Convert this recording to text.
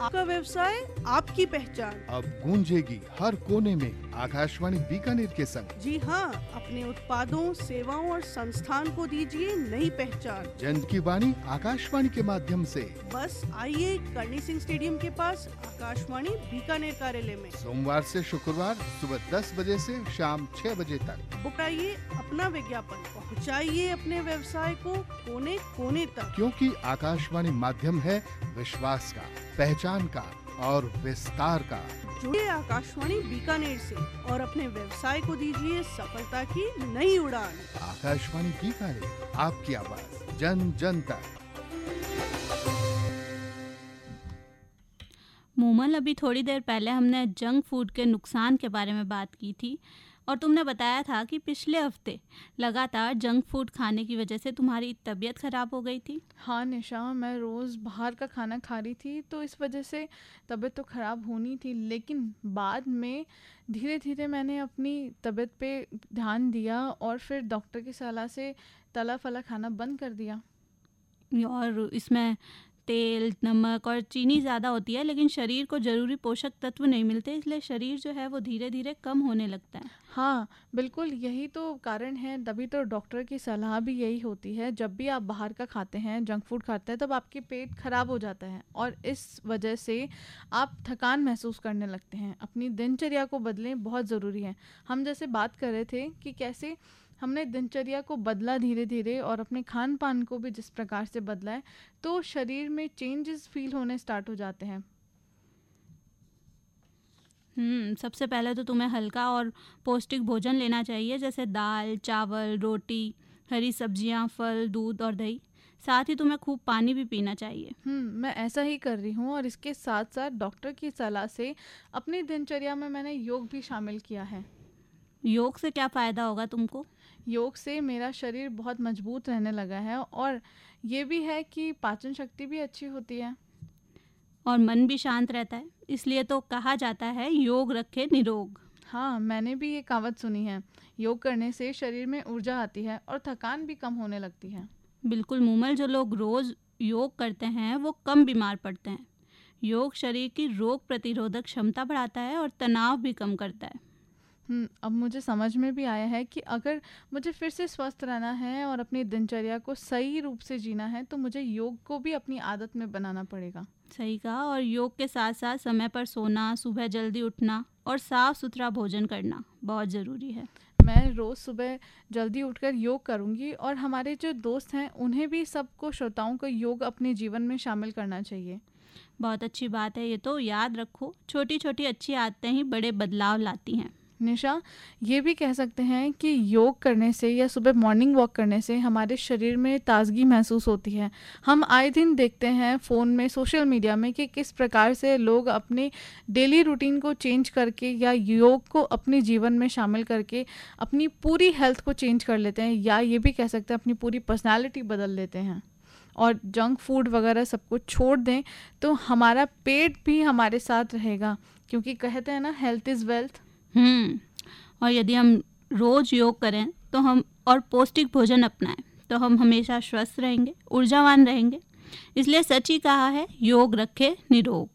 आपका व्यवसाय, आपकी पहचान। अब गूंजेगी हर कोने में आकाशवाणी बीकानेर के संग। जी हाँ, अपने उत्पादों, सेवाओं और संस्थान को दीजिए नई पहचान। जन की वाणी आकाशवाणी के माध्यम से। बस आइए करणी सिंह स्टेडियम के पास आकाशवाणी बीकानेर कार्यालय में सोमवार से शुक्रवार सुबह 10 बजे से शाम 6 बजे तक। बुकाइए अपना विज्ञापन, पहुँचाइए अपने व्यवसाय को कोने कोने तक। क्योंकि आकाशवाणी माध्यम है विश्वास का, पहचान का और विस्तार का। जुड़िए आकाशवाणी बीकानेर से और अपने व्यवसाय को दीजिए सफलता की नई उड़ान। आकाशवाणी बीकानेर, आपकी आवाज जन जन तक। मोमल, अभी थोड़ी देर पहले हमने जंक फूड के नुकसान के बारे में बात की थी और तुमने बताया था कि पिछले हफ्ते लगातार जंक फूड खाने की वजह से तुम्हारी तबीयत खराब हो गई थी। हाँ निशा, मैं रोज़ बाहर का खाना खा रही थी तो इस वजह से तबीयत तो ख़राब होनी थी, लेकिन बाद में धीरे धीरे मैंने अपनी तबीयत पे ध्यान दिया और फिर डॉक्टर की सलाह से तला फला खाना बंद कर दिया। और इसमें तेल, नमक और चीनी ज़्यादा होती है, लेकिन शरीर को ज़रूरी पोषक तत्व नहीं मिलते, इसलिए शरीर जो है वो धीरे धीरे कम होने लगता है। हाँ बिल्कुल, यही तो कारण है। तभी तो डॉक्टर की सलाह भी यही होती है, जब भी आप बाहर का खाते हैं, जंक फूड खाते हैं, तब आपके पेट खराब हो जाता है और इस वजह से आप थकान महसूस करने लगते हैं। अपनी दिनचर्या को बदलें, बहुत ज़रूरी है। हम जैसे बात कर रहे थे कि कैसे हमने दिनचर्या को बदला धीरे धीरे और अपने खान पान को भी जिस प्रकार से बदला है, तो शरीर में चेंजेस फील होने स्टार्ट हो जाते हैं। सबसे पहले तो तुम्हें हल्का और पौष्टिक भोजन लेना चाहिए, जैसे दाल, चावल, रोटी, हरी सब्जियां, फल, दूध और दही। साथ ही तुम्हें खूब पानी भी पीना चाहिए। मैं ऐसा ही कर रही हूँ और इसके साथ साथ डॉक्टर की सलाह से अपनी दिनचर्या में मैंने योग भी शामिल किया है। योग से क्या फ़ायदा होगा तुमको? योग से मेरा शरीर बहुत मजबूत रहने लगा है और ये भी है कि पाचन शक्ति भी अच्छी होती है और मन भी शांत रहता है, इसलिए तो कहा जाता है योग रखे निरोग। हाँ, मैंने भी ये कहावत सुनी है। योग करने से शरीर में ऊर्जा आती है और थकान भी कम होने लगती है। बिल्कुल मूमल, जो लोग रोज़ योग करते हैं वो कम बीमार पड़ते हैं। योग शरीर की रोग प्रतिरोधक क्षमता बढ़ाता है और तनाव भी कम करता है। अब मुझे समझ में भी आया है कि अगर मुझे फिर से स्वस्थ रहना है और अपनी दिनचर्या को सही रूप से जीना है, तो मुझे योग को भी अपनी आदत में बनाना पड़ेगा। सही कहा। और योग के साथ साथ समय पर सोना, सुबह जल्दी उठना और साफ सुथरा भोजन करना बहुत ज़रूरी है। मैं रोज़ सुबह जल्दी उठकर योग करूँगी और हमारे जो दोस्त हैं उन्हें भी, सबको, श्रोताओं को योग अपने जीवन में शामिल करना चाहिए। बहुत अच्छी बात है ये तो। याद रखो, छोटी छोटी अच्छी आदतें ही बड़े बदलाव लाती हैं। निशा, ये भी कह सकते हैं कि योग करने से या सुबह मॉर्निंग वॉक करने से हमारे शरीर में ताजगी महसूस होती है। हम आए दिन देखते हैं फ़ोन में, सोशल मीडिया में, कि किस प्रकार से लोग अपने डेली रूटीन को चेंज करके या योग को अपने जीवन में शामिल करके अपनी पूरी हेल्थ को चेंज कर लेते हैं, या ये भी कह सकते हैं अपनी पूरी पर्सनैलिटी बदल लेते हैं। और जंक फूड वगैरह सब कुछ छोड़ दें तो हमारा पेट भी हमारे साथ रहेगा, क्योंकि कहते हैं ना, हेल्थ इज़ वेल्थ। और यदि हम रोज़ योग करें तो हम और पौष्टिक भोजन अपनाएं तो हम हमेशा स्वस्थ रहेंगे, ऊर्जावान रहेंगे। इसलिए सच ही कहा है, योग रखे निरोग।